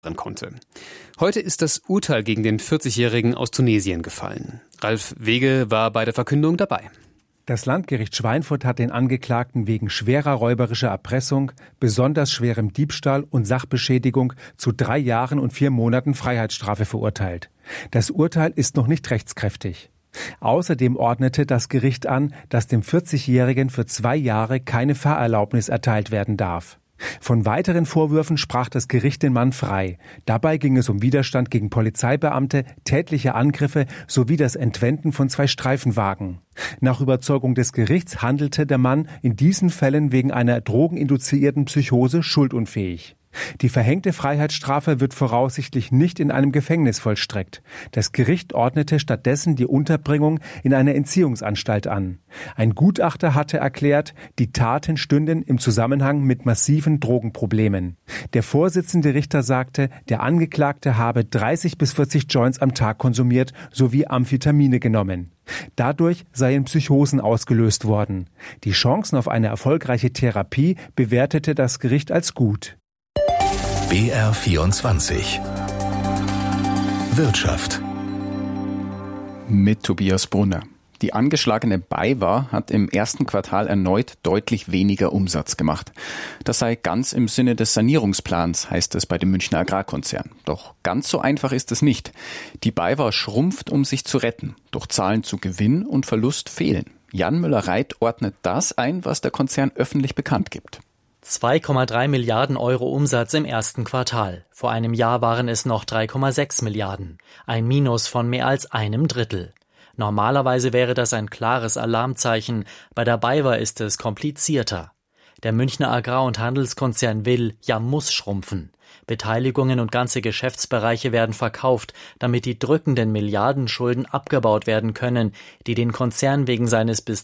konnte. Heute ist das Urteil gegen den 40-Jährigen aus Tunesien gefallen. Ralf Wege war bei der Verkündung dabei. Das Landgericht Schweinfurt hat den Angeklagten wegen schwerer räuberischer Erpressung, besonders schwerem Diebstahl und Sachbeschädigung zu 3 Jahren und 4 Monaten Freiheitsstrafe verurteilt. Das Urteil ist noch nicht rechtskräftig. Außerdem ordnete das Gericht an, dass dem 40-Jährigen für 2 Jahre keine Fahrerlaubnis erteilt werden darf. Von weiteren Vorwürfen sprach das Gericht den Mann frei. Dabei ging es um Widerstand gegen Polizeibeamte, tätliche Angriffe sowie das Entwenden von 2 Streifenwagen. Nach Überzeugung des Gerichts handelte der Mann in diesen Fällen wegen einer drogeninduzierten Psychose schuldunfähig. Die verhängte Freiheitsstrafe wird voraussichtlich nicht in einem Gefängnis vollstreckt. Das Gericht ordnete stattdessen die Unterbringung in einer Entziehungsanstalt an. Ein Gutachter hatte erklärt, die Taten stünden im Zusammenhang mit massiven Drogenproblemen. Der Vorsitzende Richter sagte, der Angeklagte habe 30 bis 40 Joints am Tag konsumiert sowie Amphetamine genommen. Dadurch seien Psychosen ausgelöst worden. Die Chancen auf eine erfolgreiche Therapie bewertete das Gericht als gut. BR24 Wirtschaft mit Tobias Brunner. Die angeschlagene BayWa hat im ersten Quartal erneut deutlich weniger Umsatz gemacht. Das sei ganz im Sinne des Sanierungsplans, heißt es bei dem Münchner Agrarkonzern. Doch ganz so einfach ist es nicht. Die BayWa schrumpft, um sich zu retten. Doch Zahlen zu Gewinn und Verlust fehlen. Jan Müller-Reit ordnet das ein, was der Konzern öffentlich bekannt gibt. 2,3 Milliarden Euro Umsatz im ersten Quartal. Vor einem Jahr waren es noch 3,6 Milliarden. Ein Minus von mehr als einem Drittel. Normalerweise wäre das ein klares Alarmzeichen. Bei der BayWa ist es komplizierter. Der Münchner Agrar- und Handelskonzern will, ja muss schrumpfen. Beteiligungen und ganze Geschäftsbereiche werden verkauft, damit die drückenden Milliardenschulden abgebaut werden können, die den Konzern wegen seines bis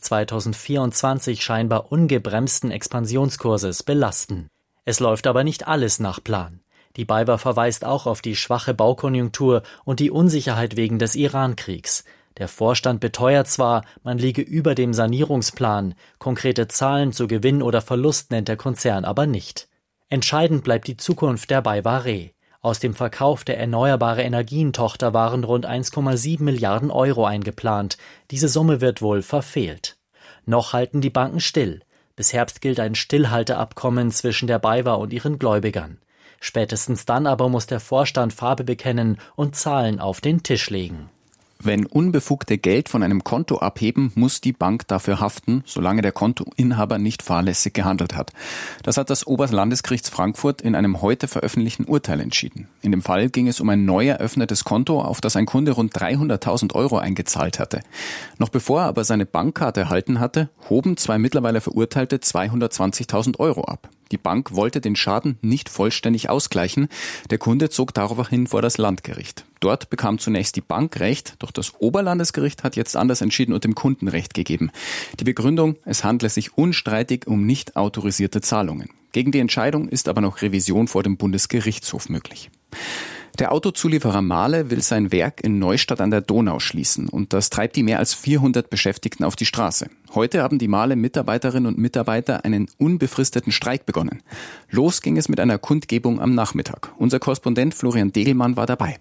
2024 scheinbar ungebremsten Expansionskurses belasten. Es läuft aber nicht alles nach Plan. Die BayWa verweist auch auf die schwache Baukonjunktur und die Unsicherheit wegen des Iran-Kriegs. Der Vorstand beteuert zwar, man liege über dem Sanierungsplan, konkrete Zahlen zu Gewinn oder Verlust nennt der Konzern aber nicht. Entscheidend bleibt die Zukunft der BayWa Re. Aus dem Verkauf der erneuerbare Energien-Tochter waren rund 1,7 Milliarden Euro eingeplant. Diese Summe wird wohl verfehlt. Noch halten die Banken still. Bis Herbst gilt ein Stillhalteabkommen zwischen der BayWa und ihren Gläubigern. Spätestens dann aber muss der Vorstand Farbe bekennen und Zahlen auf den Tisch legen. Wenn Unbefugte Geld von einem Konto abheben, muss die Bank dafür haften, solange der Kontoinhaber nicht fahrlässig gehandelt hat. Das hat das Oberlandesgericht Frankfurt in einem heute veröffentlichten Urteil entschieden. In dem Fall ging es um ein neu eröffnetes Konto, auf das ein Kunde rund 300.000 Euro eingezahlt hatte. Noch bevor er aber seine Bankkarte erhalten hatte, hoben 2 mittlerweile Verurteilte 220.000 Euro ab. Die Bank wollte den Schaden nicht vollständig ausgleichen. Der Kunde zog daraufhin vor das Landgericht. Dort bekam zunächst die Bank Recht, doch das Oberlandesgericht hat jetzt anders entschieden und dem Kunden Recht gegeben. Die Begründung, es handle sich unstreitig um nicht autorisierte Zahlungen. Gegen die Entscheidung ist aber noch Revision vor dem Bundesgerichtshof möglich. Der Autozulieferer Mahle will sein Werk in Neustadt an der Donau schließen und das treibt die mehr als 400 Beschäftigten auf die Straße. Heute haben die Mahle-Mitarbeiterinnen und Mitarbeiter einen unbefristeten Streik begonnen. Los ging es mit einer Kundgebung am Nachmittag. Unser Korrespondent Florian Degelmann war dabei.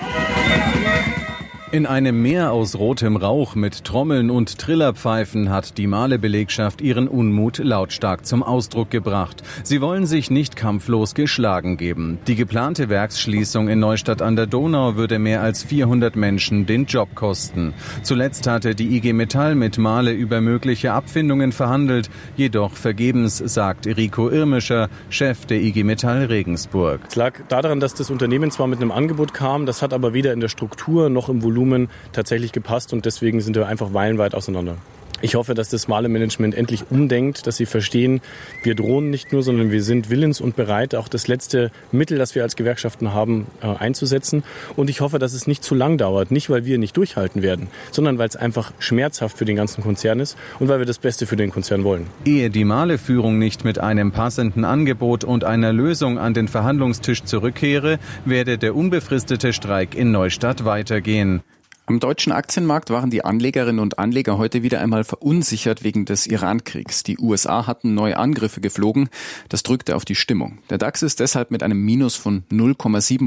In einem Meer aus rotem Rauch mit Trommeln und Trillerpfeifen hat die Mahle-Belegschaft ihren Unmut lautstark zum Ausdruck gebracht. Sie wollen sich nicht kampflos geschlagen geben. Die geplante Werksschließung in Neustadt an der Donau würde mehr als 400 Menschen den Job kosten. Zuletzt hatte die IG Metall mit Mahle über mögliche Abfindungen verhandelt, jedoch vergebens, sagt Rico Irmischer, Chef der IG Metall Regensburg. Es lag daran, dass das Unternehmen zwar mit einem Angebot kam, das hat aber weder in der Struktur noch im Volumen tatsächlich gepasst und deswegen sind wir einfach meilenweit auseinander. Ich hoffe, dass das Mahle-Management endlich umdenkt, dass sie verstehen, wir drohen nicht nur, sondern wir sind willens und bereit, auch das letzte Mittel, das wir als Gewerkschaften haben, einzusetzen. Und ich hoffe, dass es nicht zu lang dauert, nicht weil wir nicht durchhalten werden, sondern weil es einfach schmerzhaft für den ganzen Konzern ist und weil wir das Beste für den Konzern wollen. Ehe die Mahle-Führung nicht mit einem passenden Angebot und einer Lösung an den Verhandlungstisch zurückkehre, werde der unbefristete Streik in Neustadt weitergehen. Am deutschen Aktienmarkt waren die Anlegerinnen und Anleger heute wieder einmal verunsichert wegen des Iran-Kriegs. Die USA hatten neue Angriffe geflogen. Das drückte auf die Stimmung. Der DAX ist deshalb mit einem Minus von 0,7%